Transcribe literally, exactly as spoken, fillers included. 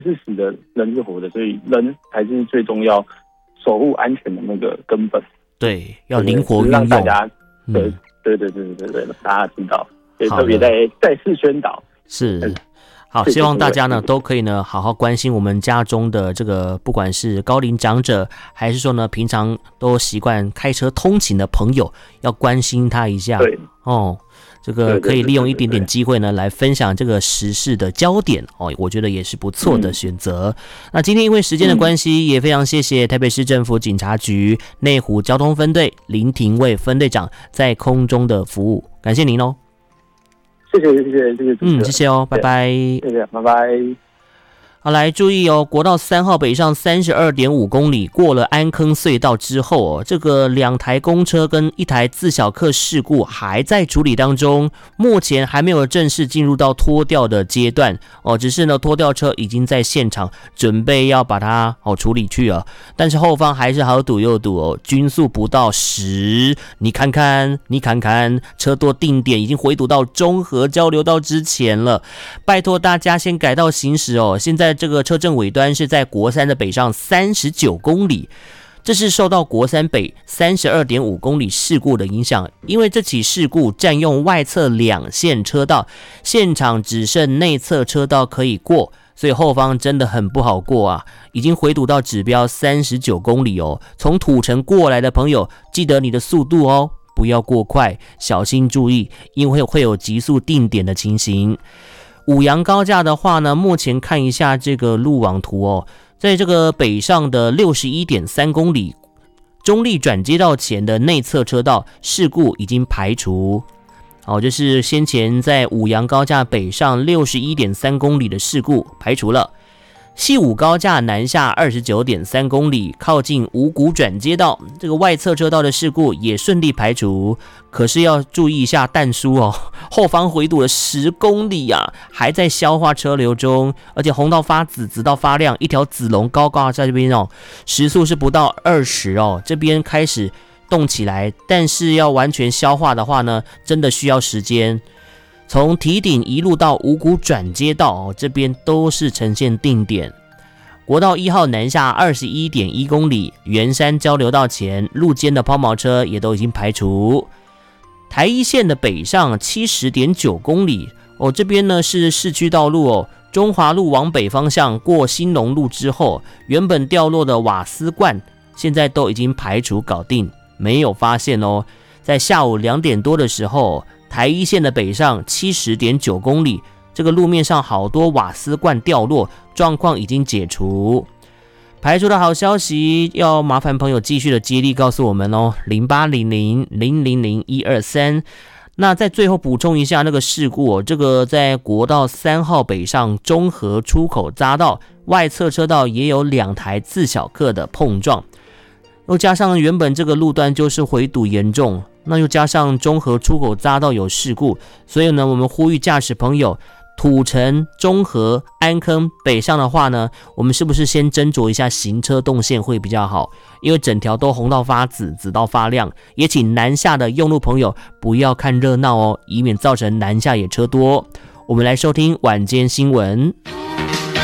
是死的，人是活的，所以人才是最重要守护安全的那个根本。 对，要灵活运用， 让大家对、 嗯、 对对对对对，让大家知道，所以特别在再次宣导。 是。好，希望大家呢都可以呢好好关心我们家中的这个，不管是高龄长者，还是说呢平常都习惯开车通勤的朋友，要关心他一下。 对哦，这个可以利用一点点机会呢来分享这个时事的焦点哦，我觉得也是不错的选择。嗯、那今天因为时间的关系，也非常谢谢台北市政府警察局内湖交通分队林廷卫分队长在空中的服务，感谢您哦。 谢谢谢谢谢谢， 嗯，谢谢哦，拜拜， 谢谢，拜拜。 好，来注意哦，国道三号北上三十二点五公里，过了安坑隧道之后哦，这个两台公车跟一台自小客事故还在处理当中，目前还没有正式进入到拖吊的阶段哦，只是呢拖吊车已经在现场准备要把它哦处理去了，但是后方还是好堵又堵哦，均速不到十，你看看你看看，车多定点已经回堵到中和交流道之前了，拜托大家先改道行驶哦，现在这个车阵尾端是在国三的北上三十九公里，这是受到国三北三十二点五公里事故的影响，因为这起事故占用外侧两线车道，现场只剩内侧车道可以过，所以后方真的很不好过啊，已经回堵到指标三十九公里哦，从土城过来的朋友记得你的速度哦，不要过快，小心注意，因为会有急速定点的情形。五杨高架的话呢，目前看一下这个路网图哦，在这个北上的 六十一点三公里，中立转接道前的内侧车道事故已经排除。好，这是先前在五杨高架北上 六十一点三公里的事故排除了。西武高架南下 二十九点三公里，靠近五股转接道，这个外侧车道的事故也顺利排除。可是要注意一下但书哦，后方回堵了十公里啊，还在消化车流中，而且红到发紫，紫到发亮，一条紫龙高高在这边哦，时速是不到二十哦，这边开始动起来，但是要完全消化的话呢，真的需要时间。从堤顶一路到五股转接道哦，这边都是呈现定点。国道一号南下 二十一点一公里，圆山交流道前路肩的抛锚车也都已经排除。台一线的北上 七十点九公里哦，这边呢是市区道路哦，中华路往北方向过兴隆路之后，原本掉落的瓦斯罐现在都已经排除搞定，没有发现哦。在下午两点多的时候，台一线的北上 七十点九公里，这个路面上好多瓦斯罐掉落，状况已经解除。排除的好消息，要麻烦朋友继续的接力告诉我们哦，零八零零零零零一二三。那在最后补充一下那个事故哦，这个在国道三号北上中和出口匝道外侧车道也有两台自小客的碰撞，又加上原本这个路段就是回堵严重，那又加上中和出口匝道有事故，所以呢，我们呼吁驾驶朋友，土城、中和、安坑北上的话呢，我们是不是先斟酌一下行车动线会比较好？因为整条都红到发紫，紫到发亮。也请南下的用路朋友不要看热闹哦，以免造成南下也车多。我们来收听晚间新闻。